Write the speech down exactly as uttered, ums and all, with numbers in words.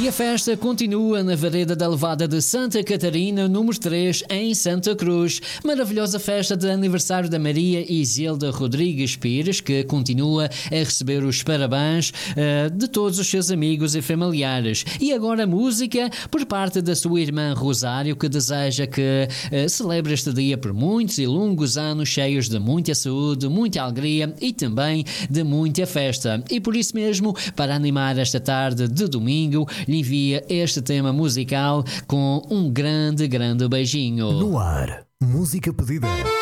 E a festa continua na Vereda da Levada de Santa Catarina, número três, em Santa Cruz. Maravilhosa festa de aniversário da Maria Isilda Rodrigues Pires, que continua a receber os parabéns uh, de todos os seus amigos e familiares. E agora música por parte da sua irmã Rosário, que deseja que uh, celebre este dia por muitos e longos anos cheios de muita saúde, muita alegria e também de muita festa. E por isso mesmo, para animar esta tarde de domingo, lhe envia este tema musical com um grande, grande beijinho. No ar, música pedida.